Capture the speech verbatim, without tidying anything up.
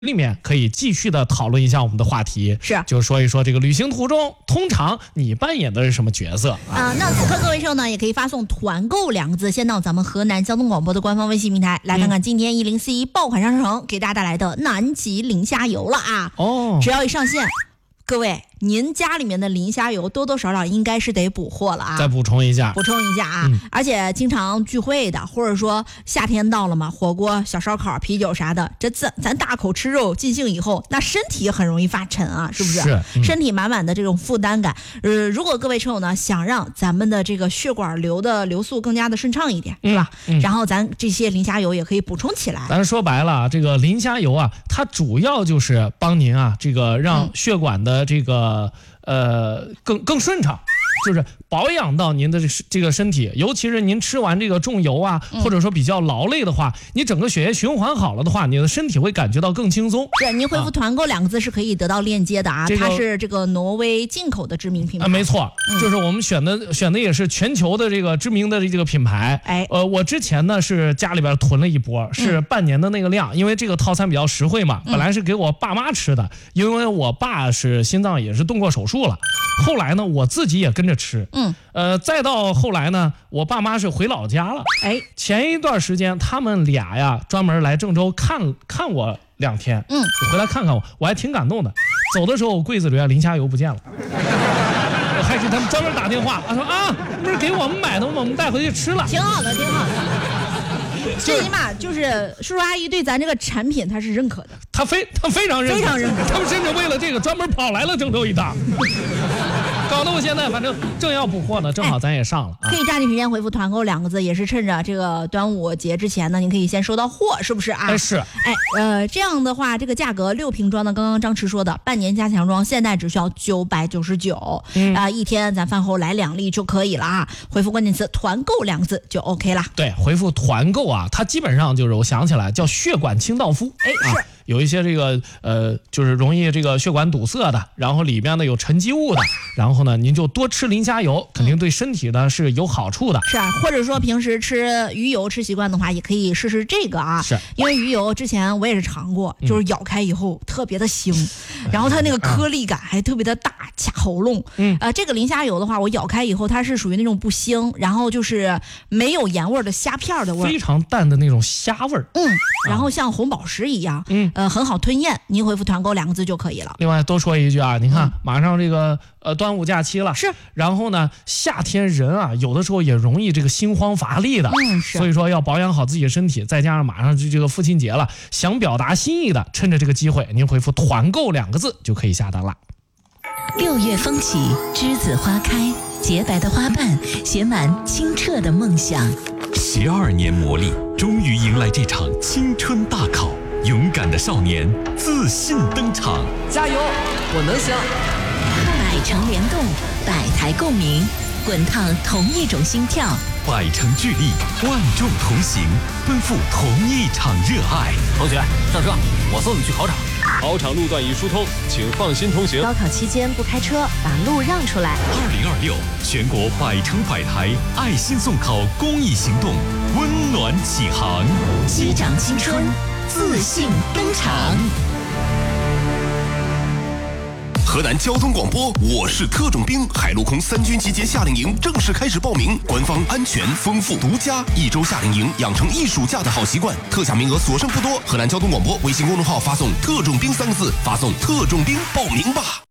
里面可以继续的讨论一下我们的话题， 是就说一说这个旅行途中，通常你扮演的是什么角色啊、呃？那此刻各位朋友呢，也可以发送团购两个字，先到咱们河南交通广播的官方微信平台，来看看今天一零四一爆款商城给大家带来的南极磷虾油了啊！ 哦， 只要一上线，各位，您家里面的磷虾油多多少少应该是得补货了啊！ 再补充一下， 补充一下啊！嗯、而且经常聚会的，或者说夏天到了嘛，火锅、小烧烤、啤酒啥的，这咱咱大口吃肉尽兴以后，那身体很容易发沉啊，是不是？ 是、嗯、 身体满满的这种负担感。呃，如果各位车友呢想让咱们的这个血管流的流速更加的顺畅一点，是吧？嗯嗯、然后咱这些磷虾油也可以补充起来。 咱说白了，这个磷虾油啊，它主要就是帮您啊，这个让血管的这个。呃呃，更更顺畅，就是保养到您的这个身体，尤其是您吃完这个重油啊，嗯、或者说比较劳累的话，你整个血液循环好了的话，你的身体会感觉到更轻松。 是，您回复团购两个字是可以得到链接的啊，这个、它是这个挪威进口的知名品牌。 啊，没错，嗯、就是我们选的选的也是全球的这个知名的这个品牌。 哎， 呃，我之前呢是家里边囤了一波，是半年的那个量，嗯、因为这个套餐比较实惠嘛，本来是给我爸妈吃的，因为我爸是心脏也是动过手术了。后来呢，我自己也跟着吃，嗯，呃，再到后来呢，我爸妈是回老家了，哎，前一段时间他们俩呀专门来郑州看看我两天，嗯，回来看看我，我还挺感动的。走的时候，我柜子里磷虾油不见了，我还给他们专门打电话，他说啊，不是给我们买的吗？我们带回去吃了， 挺好的，挺好的。最起码就是叔叔阿姨对咱这个产品他是认可的， 他非他非常认可， 非常认可， 他们甚至为了这个专门跑来了郑州一趟，搞得我现在反正正要补货呢，正好咱也上了。 哎、可以抓紧时间回复团购两个字，也是趁着这个端午节之前呢，您可以先收到货，是不是啊？ 哎是， 哎呃这样的话，这个价格六瓶装的，刚刚张弛说的半年加强装，现在只需要九百九十九，嗯啊、呃，一天咱饭后来两粒就可以了啊。回复关键词团购两个字就 OK 啦。 对，回复团购啊，它基本上就是我想起来叫血管清道夫， 哎是。啊有一些这个呃，就是容易这个血管堵塞的，然后里边呢有沉积物的，然后呢您就多吃磷虾油，肯定对身体呢是有好处的。 是啊，或者说平时吃鱼油吃习惯的话，也可以试试这个啊。 是， 因为鱼油之前我也是尝过，就是咬开以后特别的腥，嗯、然后它那个颗粒感还特别的大，卡喉咙。嗯，呃，这个磷虾油的话，我咬开以后它是属于那种不腥，然后就是没有盐味的虾片的味儿， 非常淡的那种虾味儿。 嗯，然后像红宝石一样，嗯。呃，很好吞咽，您回复团购两个字就可以了。 另外多说一句啊，您看、嗯、马上这个呃端午假期了， 是， 然后呢夏天人啊有的时候也容易这个心慌乏力的， 嗯是， 所以说要保养好自己的身体，再加上马上就这个父亲节了，想表达心意的，趁着这个机会，您回复团购两个字就可以下单了。 六月风起，栀子花开，洁白的花瓣写满清澈的梦想。 十二年磨砺，终于迎来这场青春大考。勇敢的少年自信登场， 加油，我能行！ 百城联动，百台共鸣，滚烫同一种心跳， 百城聚力，万众同行，奔赴同一场热爱。 同学，上车，我送你去考场。 考场路段已疏通，请放心通行。 高考期间不开车，把路让出来。 二零二六全国百城百台爱心送考公益行动温暖启航， 击掌青春，自信登场。 河南交通广播，我是特种兵，海陆空三军集结夏令营正式开始报名，官方安全、丰富、独家，一周夏令营养成一暑假的好习惯，特价名额所剩不多。河南交通广播微信公众号发送“特种兵”三个字，发送“特种兵”报名吧。